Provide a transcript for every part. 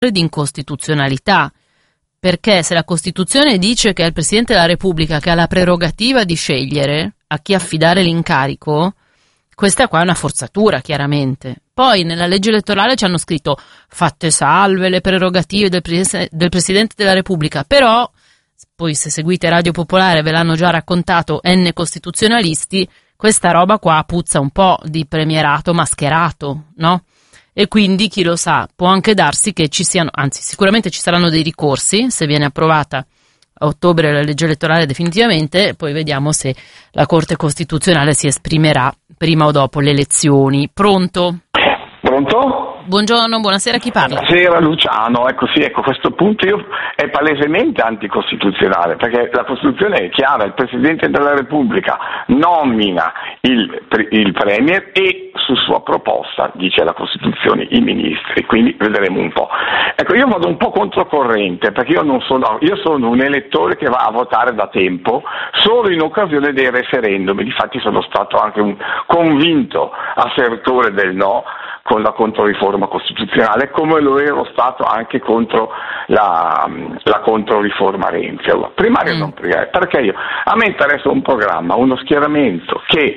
di incostituzionalità, perché se la Costituzione dice che è il Presidente della Repubblica che ha la prerogativa di scegliere a chi affidare l'incarico, questa qua è una forzatura, chiaramente. Poi nella legge elettorale ci hanno scritto fatte salve le prerogative del Presidente della Repubblica, però poi se seguite Radio Popolare ve l'hanno già raccontato N costituzionalisti, questa roba qua puzza un po' di premierato mascherato, no? E quindi chi lo sa, può anche darsi che ci siano, anzi sicuramente ci saranno dei ricorsi se viene approvata a ottobre la legge elettorale definitivamente, poi vediamo se la Corte Costituzionale si esprimerà prima o dopo le elezioni. Pronto? Pronto? Buongiorno, buonasera, chi parla? Buonasera Luciano, ecco questo punto è palesemente anticostituzionale, perché la Costituzione è chiara, il Presidente della Repubblica nomina il Premier e su sua proposta, dice la Costituzione, i ministri, quindi vedremo un po'. Ecco, io vado un po' controcorrente, perché io sono un elettore che va a votare da tempo solo in occasione dei referendum, difatti sono stato anche un convinto assertore del no con la controriforma costituzionale, come lo ero stato anche contro la controriforma Renzi. Allora, primario o non primario? Perché a me interessa un programma, uno schieramento che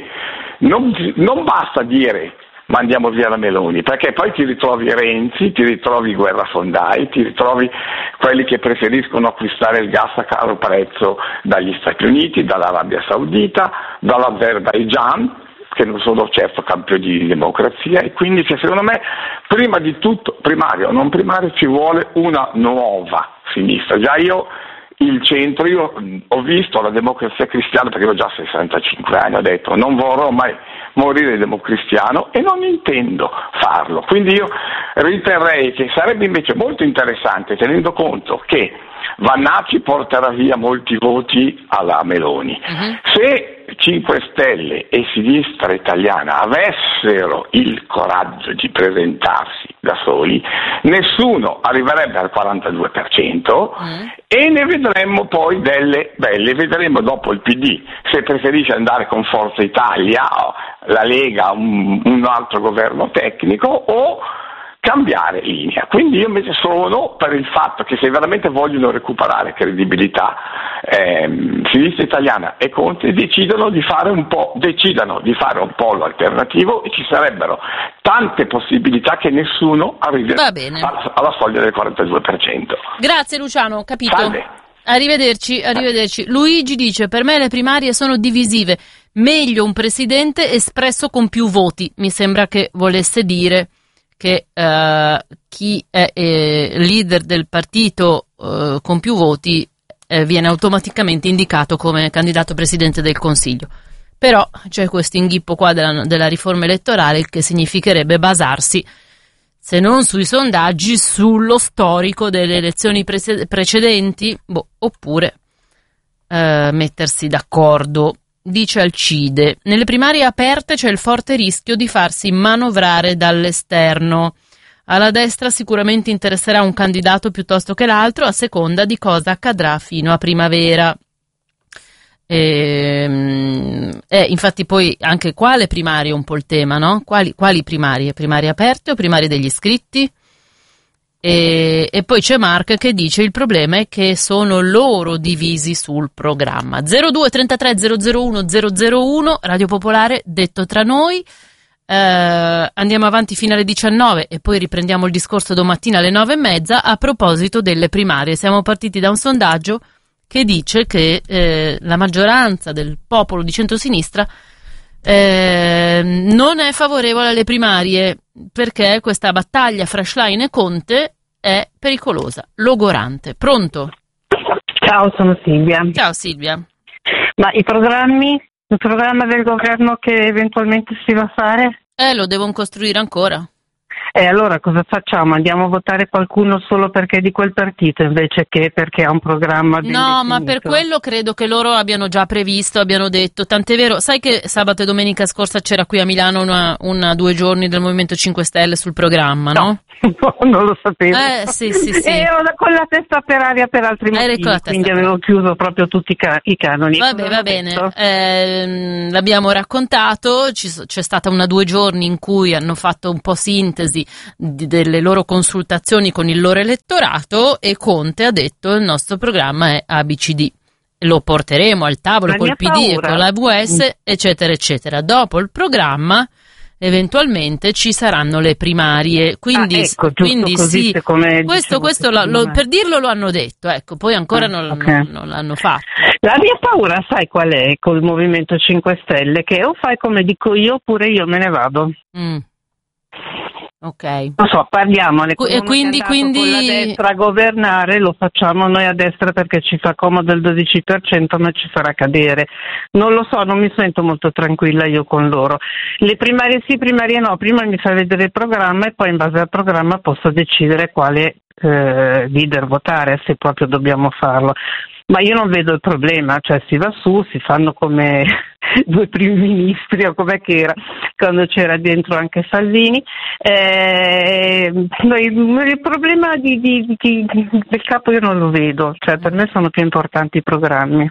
non basta dire mandiamo via la Meloni, perché poi ti ritrovi Renzi, ti ritrovi i guerrafondai, ti ritrovi quelli che preferiscono acquistare il gas a caro prezzo dagli Stati Uniti, dall'Arabia Saudita, dall'Azerbaigian, che non sono certo campioni di democrazia, e quindi secondo me prima di tutto, primario o non primario, ci vuole una nuova sinistra. Già il centro, io ho visto la Democrazia Cristiana, perché ho già 65 anni, ho detto non vorrò mai morire democristiano e non intendo farlo, quindi io riterrei che sarebbe invece molto interessante, tenendo conto che Vannacci porterà via molti voti alla Meloni. Se 5 Stelle e Sinistra Italiana avessero il coraggio di presentarsi da soli, nessuno arriverebbe al 42% e ne vedremmo poi delle belle. Vedremo dopo il PD se preferisce andare con Forza Italia, la Lega, un altro governo tecnico, o cambiare linea. Quindi io invece sono per il fatto che se veramente vogliono recuperare credibilità, Sinistra Italiana e Conte decidano di fare un polo alternativo, e ci sarebbero tante possibilità che nessuno arrivi alla soglia del 42%. Grazie Luciano, capito. Salve. Arrivederci. Luigi dice: per me le primarie sono divisive, meglio un presidente espresso con più voti. Mi sembra che volesse dire che chi è leader del partito con più voti viene automaticamente indicato come candidato presidente del Consiglio. Però c'è questo inghippo qua della riforma elettorale, che significherebbe basarsi, se non sui sondaggi, sullo storico delle elezioni precedenti, oppure mettersi d'accordo. Dice Alcide: nelle primarie aperte c'è il forte rischio di farsi manovrare dall'esterno. Alla destra sicuramente interesserà un candidato piuttosto che l'altro, a seconda di cosa accadrà fino a primavera. Infatti poi anche qua le primarie è un po' il tema, no? Quali primarie? Primarie aperte o primarie degli iscritti? E poi c'è Mark che dice: il problema è che sono loro divisi sul programma. 02 33 001 001, Radio Popolare, detto tra noi. Andiamo avanti fino alle 19 e poi riprendiamo il discorso domattina alle 9:30 a proposito delle primarie. Siamo partiti da un sondaggio che dice che la maggioranza del popolo di centrosinistra non è favorevole alle primarie, perché questa battaglia fra Schlein e Conte è pericolosa, logorante. Pronto? Ciao, sono Silvia. Ciao Silvia. Ma il programma del governo che eventualmente si va a fare? Lo devono costruire ancora. Allora cosa facciamo? Andiamo a votare qualcuno solo perché è di quel partito, invece che perché ha un programma ben definito? Ma per quello credo che loro abbiano già previsto, abbiano detto, tant'è vero, sai che sabato e domenica scorsa c'era qui a Milano una 2 giorni del Movimento 5 Stelle sul programma, no? No, non lo sapevo. Sì. E ero con la testa per aria per altri motivi, quindi avevo chiuso proprio tutti i canoni. Va bene. L'abbiamo raccontato, c'è stata 1 o 2 giorni in cui hanno fatto un po' sintesi delle loro consultazioni con il loro elettorato e Conte ha detto il nostro programma è ABCD. Lo porteremo al tavolo col PD e con la VS, eccetera, eccetera. Dopo il programma eventualmente ci saranno le primarie, quindi, ecco, quindi così, sì, questo per dirlo lo hanno detto, ecco, poi ancora non l'hanno fatto. La mia paura, sai qual è col Movimento 5 Stelle? Che o fai come dico io oppure io me ne vado. Ok. Non so, parliamone. E quindi con la destra a governare lo facciamo noi a destra perché ci fa comodo il 12%, ma ci farà cadere. Non lo so, non mi sento molto tranquilla io con loro. Le primarie sì, primarie no. Prima mi fai vedere il programma e poi in base al programma posso decidere quale leader votare, se proprio dobbiamo farlo. Ma io non vedo il problema, cioè si va su, si fanno come 2 primi ministri o com'è che era quando c'era dentro anche Salvini. Il problema del capo io non lo vedo, cioè per me sono più importanti i programmi.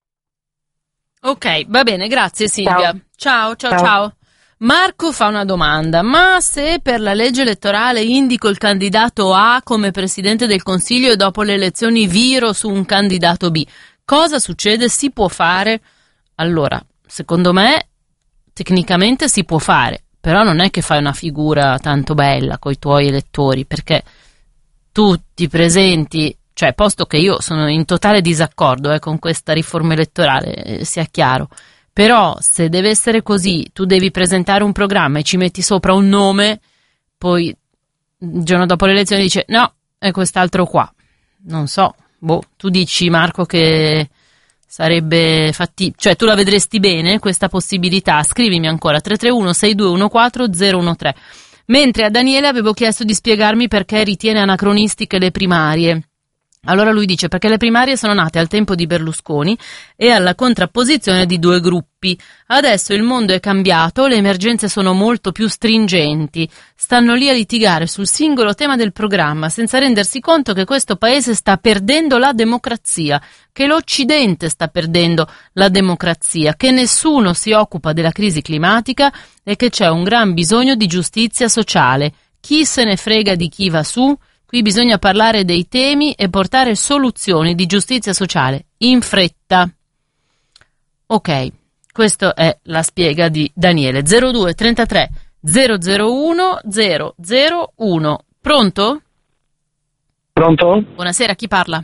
Ok, va bene, grazie Silvia. Ciao. Marco fa una domanda, ma se per la legge elettorale indico il candidato A come Presidente del Consiglio e dopo le elezioni viro su un candidato B, cosa succede? Si può fare? Allora, secondo me tecnicamente si può fare, però non è che fai una figura tanto bella coi tuoi elettori, perché tu ti presenti, cioè posto che io sono in totale disaccordo con questa riforma elettorale, sia chiaro. Però se deve essere così, tu devi presentare un programma e ci metti sopra un nome, poi il giorno dopo le elezioni dice no, è quest'altro qua. Non so, tu dici Marco che sarebbe cioè tu la vedresti bene questa possibilità? Scrivimi ancora 331-6214-013. Mentre a Daniele avevo chiesto di spiegarmi perché ritiene anacronistiche le primarie. Allora lui dice perché le primarie sono nate al tempo di Berlusconi e alla contrapposizione di 2 gruppi. Adesso il mondo è cambiato, le emergenze sono molto più stringenti. Stanno lì a litigare sul singolo tema del programma senza rendersi conto che questo paese sta perdendo la democrazia, che l'Occidente sta perdendo la democrazia, che nessuno si occupa della crisi climatica e che c'è un gran bisogno di giustizia sociale. Chi se ne frega di chi va su? Qui bisogna parlare dei temi e portare soluzioni di giustizia sociale in fretta. Ok, questa è la spiega di Daniele. 0233 001 001. Pronto? Pronto? Buonasera, chi parla?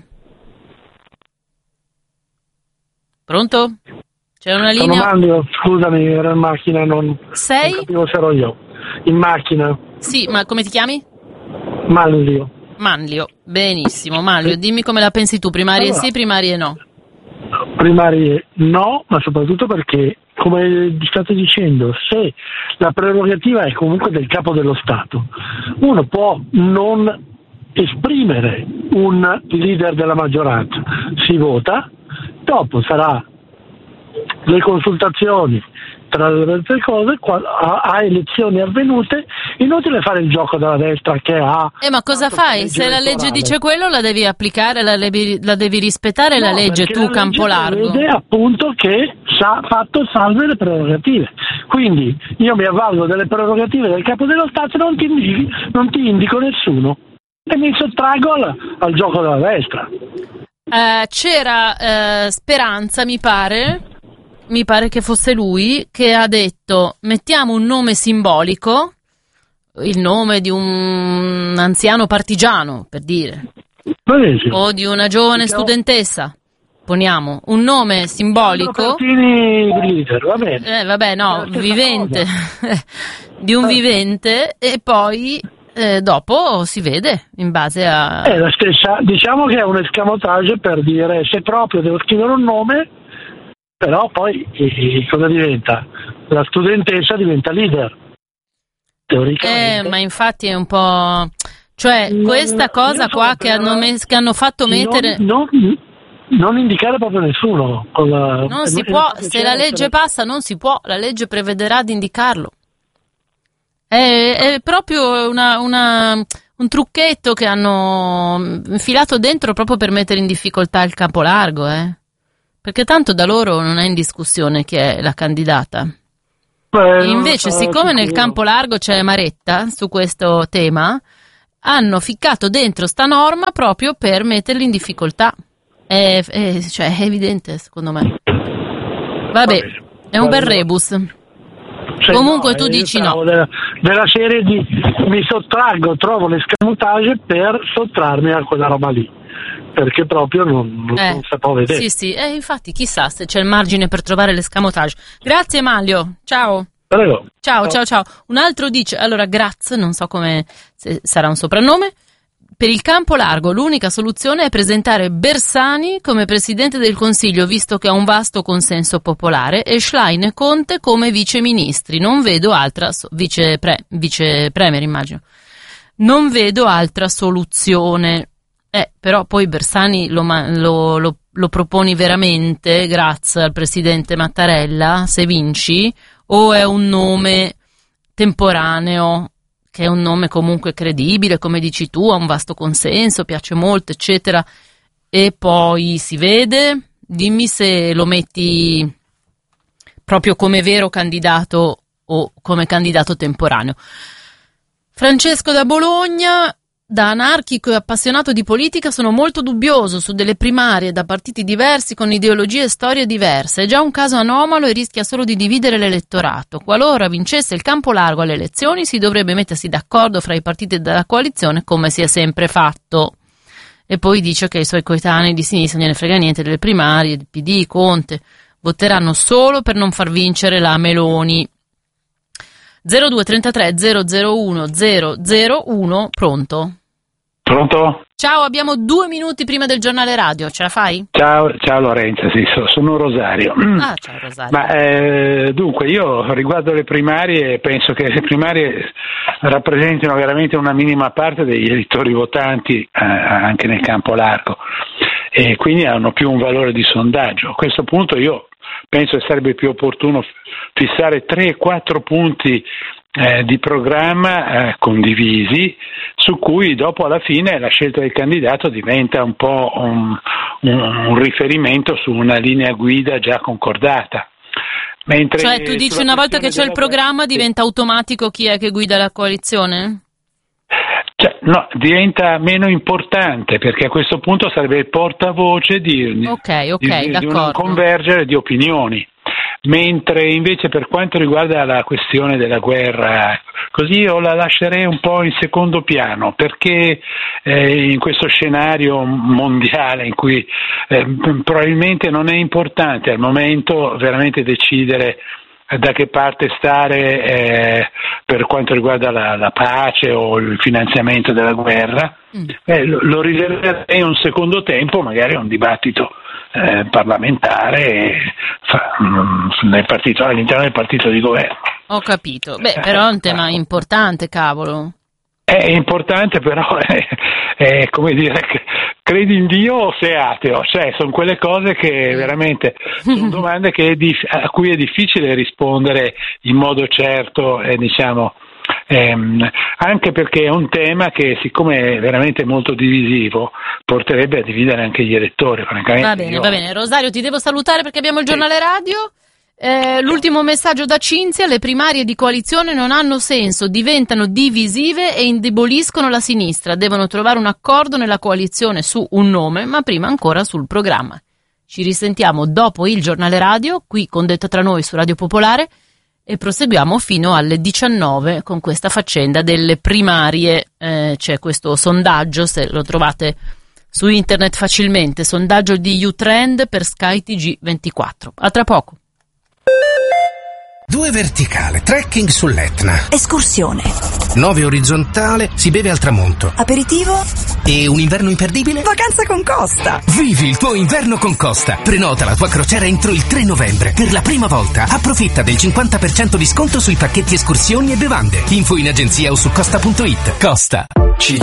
Pronto? C'è una linea? Sono Manlio, scusami, ero in macchina, non capivo se ero io. In macchina. Sì, ma come ti chiami? Manlio, benissimo. Manlio, dimmi come la pensi tu, primarie sì, primarie no. Primarie no, ma soprattutto perché, come state dicendo, se la prerogativa è comunque del capo dello Stato, uno può non esprimere un leader della maggioranza, si vota, dopo sarà le consultazioni tra le altre cose, a elezioni avvenute, inutile fare il gioco della destra che ha... ma cosa fai? Se la legge dice quello la devi applicare, la devi rispettare la legge, tu campo largo. Vede appunto che ha fatto salve le prerogative. Quindi io mi avvalgo delle prerogative del capo dello Stato e non ti indico nessuno. E mi sottraggo al gioco della destra. C'era Speranza, mi pare che fosse lui, che ha detto mettiamo un nome simbolico, il nome di un anziano partigiano, per dire, o di una giovane studentessa, poniamo un nome simbolico vivente di un vivente, e poi dopo si vede in base a... È la stessa, diciamo che è un escamotage per dire se proprio devo scrivere un nome, però poi cosa diventa? La studentessa diventa leader, teoricamente. Ma infatti è un po'... Cioè, questa cosa qua che hanno fatto mettere... Non indicare proprio nessuno. Non si può, se la legge passa non si può, la legge prevederà di indicarlo. È proprio una un trucchetto che hanno infilato dentro proprio per mettere in difficoltà il Campolargo, perché tanto da loro non è in discussione chi è la candidata. Invece, siccome nel Campolargo c'è Maretta su questo tema, hanno ficcato dentro sta norma proprio per metterli in difficoltà. È evidente, secondo me. Vabbè, è un bel rebus. Comunque tu dici no. Della serie di mi sottraggo, trovo l'escamotage per sottrarmi a quella roba lì, perché proprio non sapevo vedere. Sì, infatti chissà se c'è il margine per trovare l'escamotage. Grazie Manlio, ciao. Prego. Ciao. Un altro dice, allora Graz, non so come se sarà un soprannome, per il Campolargo l'unica soluzione è presentare Bersani come Presidente del Consiglio, visto che ha un vasto consenso popolare, e Schlein e Conte come viceministri. Non vedo altra vice premier, immagino. Non vedo altra soluzione. Però poi Bersani lo proponi veramente grazie al Presidente Mattarella, se vinci, o è un nome temporaneo? Che è un nome comunque credibile, come dici tu, ha un vasto consenso, piace molto, eccetera, e poi si vede. Dimmi se lo metti proprio come vero candidato o come candidato temporaneo. Francesco da Bologna, da anarchico e appassionato di politica, sono molto dubbioso su delle primarie da partiti diversi con ideologie e storie diverse. È già un caso anomalo e rischia solo di dividere l'elettorato. Qualora vincesse il Campolargo alle elezioni, si dovrebbe mettersi d'accordo fra i partiti della coalizione, come si è sempre fatto. E poi dice che i suoi coetanei di sinistra non ne frega niente delle primarie, del PD, Conte, voteranno solo per non far vincere la Meloni. 0233 001 001, pronto? Pronto? Ciao, abbiamo 2 minuti prima del giornale radio, ce la fai? Ciao Lorenza, sì, sono Rosario. Ciao Rosario. Dunque, io riguardo le primarie, penso che le primarie rappresentino veramente una minima parte degli elettori votanti anche nel Campolargo, e quindi hanno più un valore di sondaggio. A questo punto io penso che sarebbe più opportuno fissare 3-4 punti di programma condivisi, su cui dopo alla fine la scelta del candidato diventa un po' un riferimento su una linea guida già concordata. Mentre cioè tu dici una volta che c'è il programma diventa automatico chi è che guida la coalizione? No, diventa meno importante, perché a questo punto sarebbe il portavoce di un convergere di opinioni. Mentre invece per quanto riguarda la questione della guerra, così io la lascerei un po' in secondo piano, perché in questo scenario mondiale in cui probabilmente non è importante al momento veramente decidere da che parte stare per quanto riguarda la pace o il finanziamento della guerra, lo riserverei un secondo tempo, magari a un dibattito parlamentare all'interno del partito di governo. Ho capito. Però è un tema importante, cavolo. È importante, però è come dire, credi in Dio o sei ateo? Cioè, sono quelle cose che veramente sono domande a cui è difficile rispondere in modo certo, anche perché è un tema che, siccome è veramente molto divisivo, porterebbe a dividere anche gli elettori. Va bene. Rosario, ti devo salutare perché abbiamo il giornale radio. L'ultimo messaggio da Cinzia: le primarie di coalizione non hanno senso, diventano divisive e indeboliscono la sinistra. Devono trovare un accordo nella coalizione su un nome, ma prima ancora sul programma. Ci risentiamo dopo il giornale radio, qui con Detto Tra Noi su Radio Popolare, e proseguiamo fino alle 19 con questa faccenda delle primarie. C'è questo sondaggio, se lo trovate su internet facilmente, sondaggio di U-Trend per Sky TG24. A tra poco. 2 verticale, trekking sull'Etna. Escursione. 9 orizzontale, si beve al tramonto. Aperitivo. E un inverno imperdibile? Vacanza con Costa. Vivi il tuo inverno con Costa. Prenota la tua crociera entro il 3 novembre. Per la prima volta approfitta del 50% di sconto sui pacchetti escursioni e bevande. Info in agenzia o su costa.it. Costa.